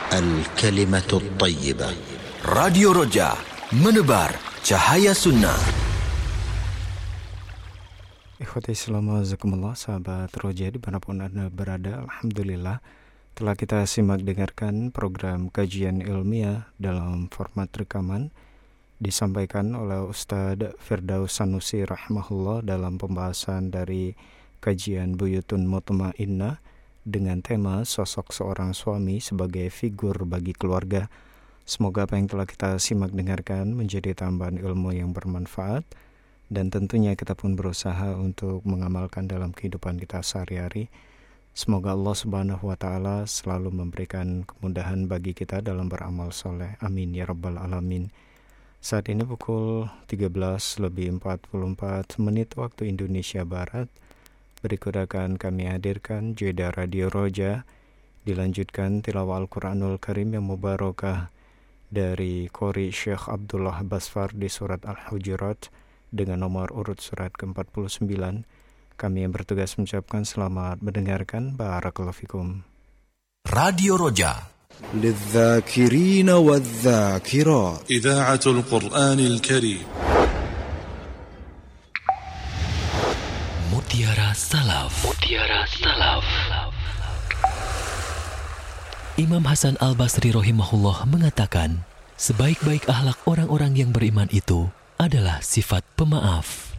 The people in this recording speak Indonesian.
الكلمة الطيبة. Radio Roja, menebar cahaya sunnah. Ikhwati Islam, azakumullah, sahabat Roja dimanapun Anda berada, alhamdulillah telah kita simak dengarkan program kajian ilmiah dalam format rekaman disampaikan oleh Ustadz Firdaus Sanusi rahimahullah dalam pembahasan dari kajian Buyutun Mutmainnah dengan tema sosok seorang suami sebagai figur bagi keluarga. Semoga apa yang telah kita simak dengarkan menjadi tambahan ilmu yang bermanfaat, dan tentunya kita pun berusaha untuk mengamalkan dalam kehidupan kita sehari-hari. Semoga Allah Subhanahu wa Ta'ala selalu memberikan kemudahan bagi kita dalam beramal soleh. Amin ya rabbal alamin. Saat ini pukul 13:44 waktu Indonesia Barat. Berikut akan kami hadirkan jeda Radio Roja, dilanjutkan tilawah Al-Quranul Karim yang mubarakah dari Qori Syekh Abdullah Basfar di surat Al-Hujurat dengan nomor urut surat ke-49. Kami yang bertugas mengucapkan selamat mendengarkan. Barakallahu fikum. Radio Roja, للذاكرين والذاكرات. إذاعة القرآن الكريم. Mutiara Salaf. Mutiara Salaf. Imam Hasan Al-Basri rahimahullah mengatakan, sebaik-baik akhlak orang-orang yang beriman itu adalah sifat pemaaf.